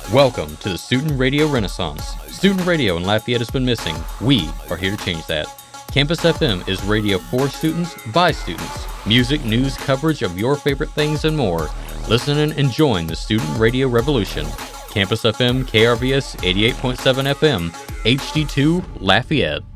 Welcome to the Student Radio Renaissance. Student radio in Lafayette has been missing. We are here to change that. Campus FM is radio for students, by students. Music, news, coverage of your favorite things, and more. Listen and join the student radio revolution. Campus FM, KRVS 88.7 FM, HD2, Lafayette.